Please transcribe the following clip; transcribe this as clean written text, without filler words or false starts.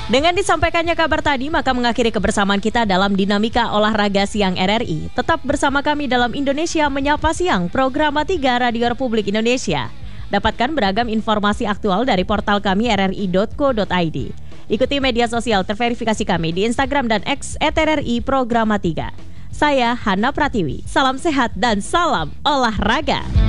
Dengan disampaikannya kabar tadi, maka mengakhiri kebersamaan kita dalam Dinamika Olahraga Siang RRI. Tetap bersama kami dalam Indonesia Menyapa Siang, program 3 Radio Republik Indonesia. Dapatkan beragam informasi aktual dari portal kami rri.co.id. Ikuti media sosial terverifikasi kami di Instagram dan X @RRI Programa 3. Saya Hana Pratiwi. Salam sehat dan salam olahraga.